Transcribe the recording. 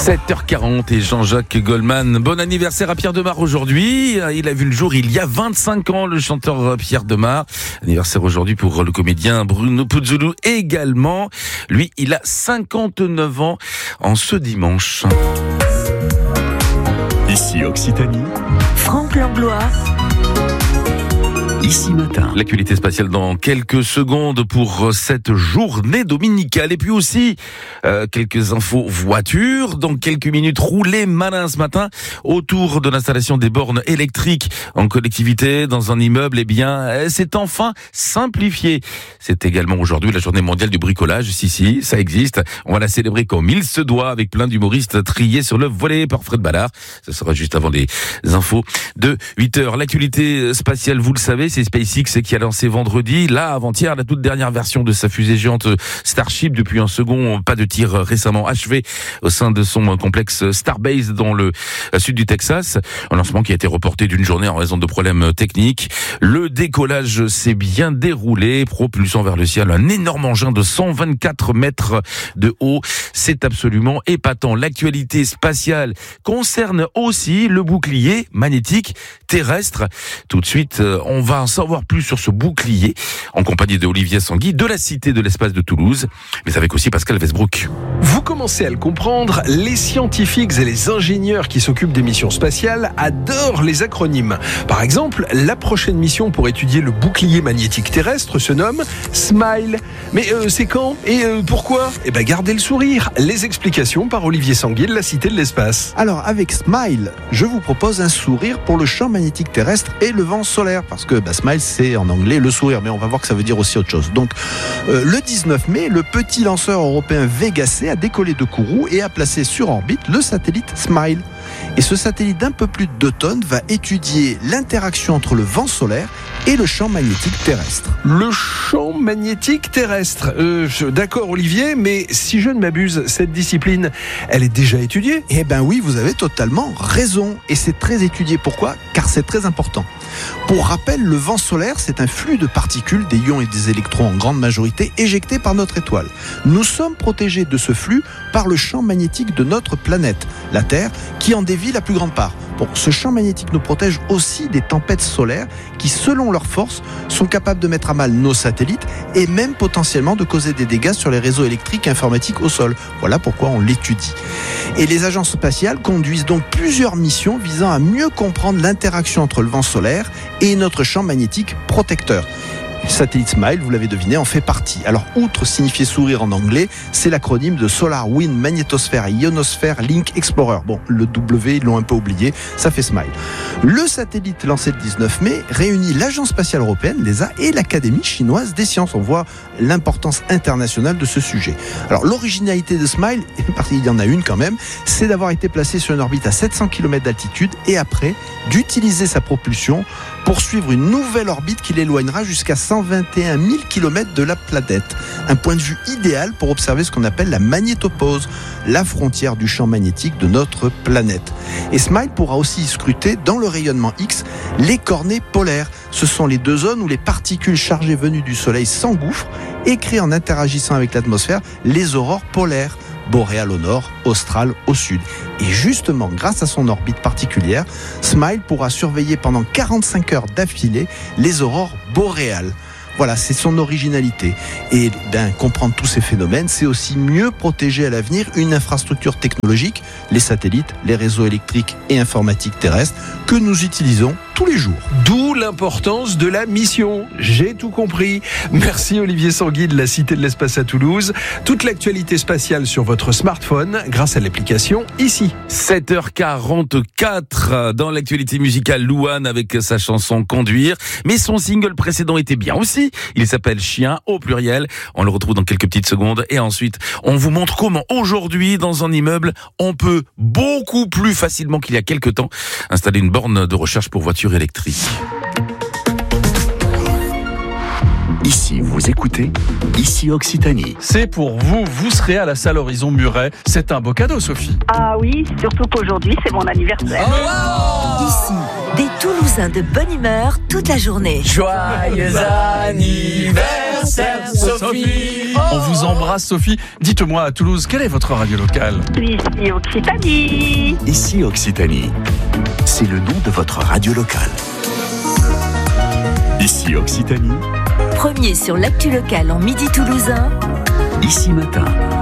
7h40 et Jean-Jacques Goldman. Bon anniversaire à Pierre Demar aujourd'hui. Il a vu le jour il y a 25 ans, le chanteur Pierre Demar. Anniversaire aujourd'hui pour le comédien Bruno Puzzolo également. Lui, il a 59 ans en ce dimanche. Ici Occitanie, Franck Langlois. Ici Matin. L'actualité spatiale dans quelques secondes pour cette journée dominicale. Et puis aussi, quelques infos voitures. Dans quelques minutes, roulez malin ce matin autour de l'installation des bornes électriques en collectivité dans un immeuble. Eh bien, c'est enfin simplifié. C'est également aujourd'hui la journée mondiale du bricolage. Si, ça existe. On va la célébrer comme il se doit avec plein d'humoristes triés sur le volet par Fred Ballard. Ce sera juste avant les infos de 8h. L'actualité spatiale, vous le savez, c'est SpaceX qui a lancé vendredi, avant-hier, la toute dernière version de sa fusée géante Starship. Depuis un second, pas de tir récemment achevé au sein de son complexe Starbase dans le sud du Texas. Un lancement qui a été reporté d'une journée en raison de problèmes techniques. Le décollage s'est bien déroulé, propulsant vers le ciel un énorme engin de 124 mètres de haut. C'est absolument épatant. L'actualité spatiale concerne aussi le bouclier magnétique terrestre. Tout de suite, on va en savoir plus sur ce bouclier en compagnie de Olivier Sanguy de la Cité de l'Espace de Toulouse, mais avec aussi Pascal Westbrook. Vous commencez à le comprendre, les scientifiques et les ingénieurs qui s'occupent des missions spatiales adorent les acronymes. Par exemple, la prochaine mission pour étudier le bouclier magnétique terrestre se nomme SMILE. Mais c'est quand et pourquoi ? Eh bien, gardez le sourire. Les explications par Olivier Sanguy de la Cité de l'Espace. Alors, avec SMILE, je vous propose un sourire pour le champ magnétique terrestre et le vent solaire, parce que SMILE, c'est en anglais le sourire, mais on va voir que ça veut dire aussi autre chose. Donc, le 19 mai, le petit lanceur européen Vega C a décollé de Kourou et a placé sur orbite le satellite SMILE. Et ce satellite d'un peu plus de 2 tonnes va étudier l'interaction entre le vent solaire et le champ magnétique terrestre. Le champ magnétique terrestre. D'accord Olivier, mais si je ne m'abuse, cette discipline, elle est déjà étudiée ? Eh ben oui, vous avez totalement raison. Et c'est très étudié. Pourquoi ? Car c'est très important. Pour rappel, le vent solaire, c'est un flux de particules, des ions et des électrons en grande majorité, éjectés par notre étoile. Nous sommes protégés de ce flux par le champ magnétique de notre planète, la Terre, qui en dévie la plus grande part. Bon, ce champ magnétique nous protège aussi des tempêtes solaires qui, selon leur force, sont capables de mettre à mal nos satellites et même potentiellement de causer des dégâts sur les réseaux électriques et informatiques au sol. Voilà pourquoi on l'étudie. Et les agences spatiales conduisent donc plusieurs missions visant à mieux comprendre l'interaction entre le vent solaire et notre champ magnétique protecteur. Le satellite SMILE, vous l'avez deviné, en fait partie. Alors, outre signifier sourire en anglais, c'est l'acronyme de Solar Wind Magnetosphere Ionosphere Link Explorer. Bon, le W, ils l'ont un peu oublié, ça fait SMILE. Le satellite lancé le 19 mai réunit l'Agence spatiale européenne, l'ESA, et l'Académie chinoise des sciences. On voit l'importance internationale de ce sujet. Alors, l'originalité de SMILE, il y en a une quand même, c'est d'avoir été placé sur une orbite à 700 km d'altitude et après, d'utiliser sa propulsion pour suivre une nouvelle orbite qui l'éloignera jusqu'à 121 000 km de la planète. Un point de vue idéal pour observer ce qu'on appelle la magnétopause, la frontière du champ magnétique de notre planète. Et SMILE pourra aussi scruter dans le rayonnement X les cornées polaires. Ce sont les 2 zones où les particules chargées venues du Soleil s'engouffrent et créent en interagissant avec l'atmosphère les aurores polaires. Boréale au nord, australe au sud. Et justement, grâce à son orbite particulière, SMILE pourra surveiller pendant 45 heures d'affilée les aurores boréales. Voilà, c'est son originalité. Et comprendre tous ces phénomènes, c'est aussi mieux protéger à l'avenir une infrastructure technologique, les satellites, les réseaux électriques et informatiques terrestres que nous utilisons tous les jours. D'où l'importance de la mission. J'ai tout compris. Merci Olivier Sanguy de la Cité de l'Espace à Toulouse. Toute l'actualité spatiale sur votre smartphone grâce à l'application Ici. 7h44 dans l'actualité musicale, Louane avec sa chanson Conduire. Mais son single précédent était bien aussi. Il s'appelle Chien au pluriel. On le retrouve dans quelques petites secondes. Et ensuite, on vous montre comment aujourd'hui, dans un immeuble, on peut beaucoup plus facilement qu'il y a quelques temps installer une borne de recharge pour voitures électriques. Ici, vous écoutez Ici Occitanie. C'est pour vous, vous serez à la salle Horizon Muret. C'est un beau cadeau, Sophie. Ah oui, surtout qu'aujourd'hui, c'est mon anniversaire. Ici, des Toulousains de bonne humeur toute la journée. Joyeux anniversaire, Sophie. On vous embrasse, Sophie. Dites-moi, à Toulouse, quelle est votre radio locale? Ici Occitanie. Ici Occitanie. C'est le nom de votre radio locale. Ici Occitanie. Premier sur l'actu locale en midi toulousain. Ici Matin.